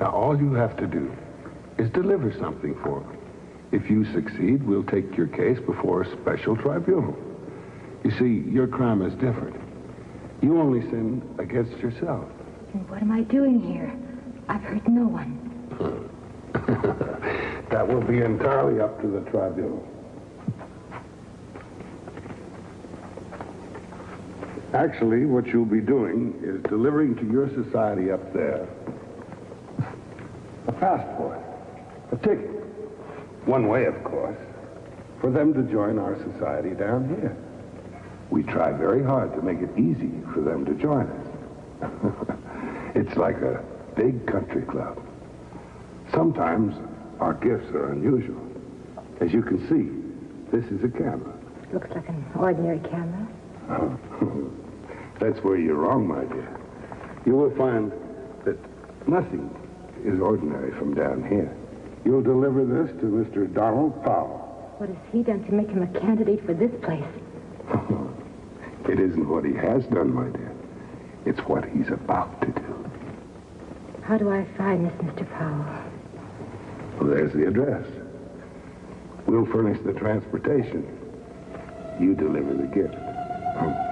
Now, all you have to do is deliver something for me. If you succeed, we'll take your case before a special tribunal. You see, your crime is different. You only sin against yourself. And what am I doing here? I've hurt no one. That will be entirely up to the tribunal. Actually, what you'll be doing is delivering to your society up there a passport, a ticket. One way, of course, for them to join our society down here. We try very hard to make it easy for them to join us. It's like a big country club. Sometimes our gifts are unusual. As you can see, this is a camera. Looks like an ordinary camera. That's where you're wrong, my dear. You will find that nothing is ordinary from down here. You'll deliver this to Mr. Donald Powell. What has he done to make him a candidate for this place? It isn't what he has done, my dear. It's what he's about to do. How do I find this Mr. Powell? Well, there's the address. We'll furnish the transportation. You deliver the gift.